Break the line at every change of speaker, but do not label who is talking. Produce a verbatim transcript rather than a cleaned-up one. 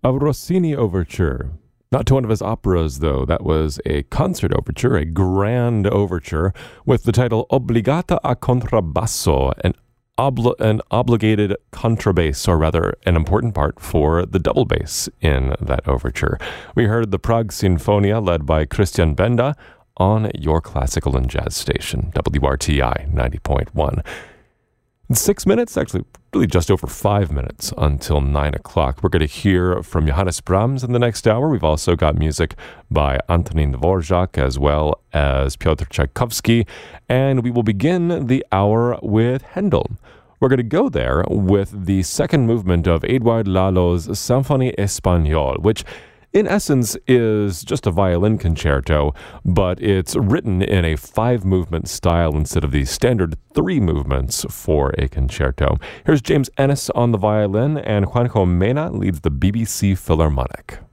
A Rossini overture. Not to one of his operas, though. That was a concert overture, a grand overture, with the title Obbligata a contrabbasso, an, obli- an obligated contrabass, or rather an important part for the double bass in that overture. We heard the Prague Sinfonia, led by Christian Benda, on your classical and jazz station, W R T I ninety point one. In six minutes, actually really just over five minutes until nine o'clock. We're going to hear from Johannes Brahms in the next hour. We've also got music by Antonin Dvorak as well as Pyotr Tchaikovsky. And we will begin the hour with Handel. We're going to go there with the second movement of Edouard Lalo's Symphonie Espagnole, which in essence is just a violin concerto, but it's written in a five-movement style instead of the standard three movements for a concerto. Here's James Ennis on the violin, and Juanjo Mena leads the B B C Philharmonic.